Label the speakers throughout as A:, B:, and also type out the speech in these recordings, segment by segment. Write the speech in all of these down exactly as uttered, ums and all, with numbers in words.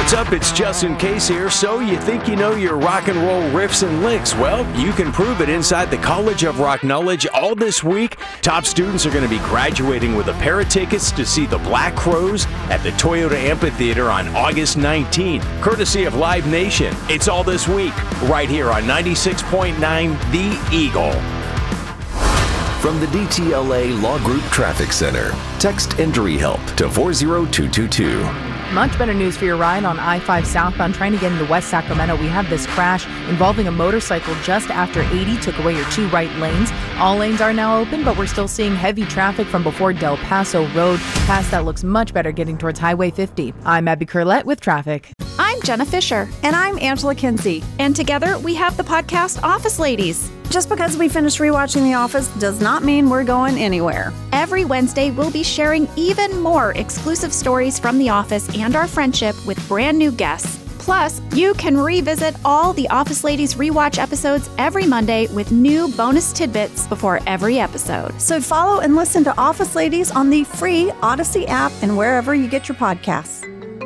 A: What's up? It's Justin Case here. So you think you know your rock and roll riffs and licks? Well, you can prove it inside the College of Rock Knowledge all this week. Top students are going to be graduating with a pair of tickets to see the Black Crowes at the Toyota Amphitheater on August nineteenth, courtesy of Live Nation. It's all this week, right here on ninety-six point nine The Eagle.
B: From the D T L A Law Group Traffic Center, text Injury Help to four zero two two two.
C: Much better news for your ride on I five southbound trying to get into West Sacramento. We have this crash involving a motorcycle just after eighty took away your two right lanes. All lanes are now open, but we're still seeing heavy traffic from before Del Paso Road. Past that looks much better getting towards Highway fifty. I'm Abby Curlette with traffic.
D: I'm Jenna Fisher.
E: And I'm Angela Kinsey.
D: And together we have the podcast Office Ladies.
E: Just because we finished rewatching The Office does not mean we're going anywhere.
D: Every Wednesday, we'll be sharing even more exclusive stories from The Office and our friendship with brand new guests. Plus, you can revisit all the Office Ladies rewatch episodes every Monday with new bonus tidbits before every episode.
E: So follow and listen to Office Ladies on the free Odyssey app and wherever you get your podcasts.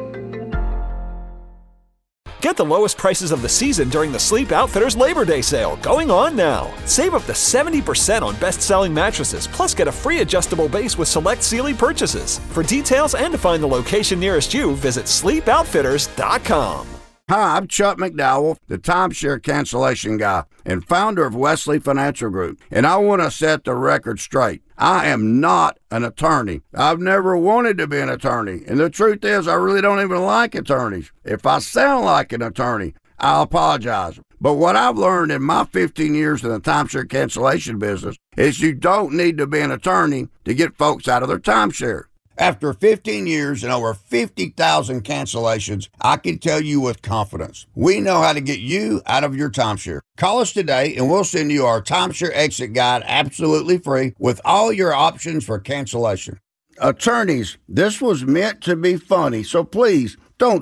F: Get the lowest prices of the season during the Sleep Outfitters Labor Day sale going on now. Save up to seventy percent on best-selling mattresses, plus get a free adjustable base with select Sealy purchases. For details and to find the location nearest you, visit sleep outfitters dot com.
G: Hi, I'm Chuck McDowell, the timeshare cancellation guy and founder of Wesley Financial Group, and I want to set the record straight. I am not an attorney. I've never wanted to be an attorney, and the truth is I really don't even like attorneys. If I sound like an attorney, I apologize. But what I've learned in my fifteen years in the timeshare cancellation business is you don't need to be an attorney to get folks out of their timeshare. After fifteen years and over fifty thousand cancellations, I can tell you with confidence, we know how to get you out of your timeshare. Call us today and we'll send you our timeshare exit guide absolutely free with all your options for cancellation. Attorneys, this was meant to be funny, so please